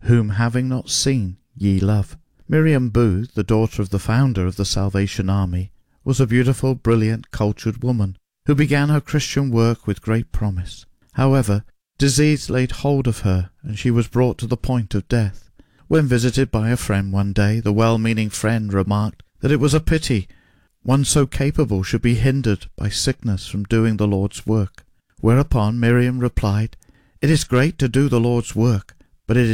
whom having not seen ye love. Miriam Booth, the daughter of the founder of the Salvation Army, was a beautiful, brilliant, cultured woman, who began her Christian work with great promise. However, disease laid hold of her, and she was brought to the point of death. When visited by a friend one day, the well-meaning friend remarked that it was a pity one so capable should be hindered by sickness from doing the Lord's work. Whereupon Miriam replied, "It is great to do the Lord's work, but it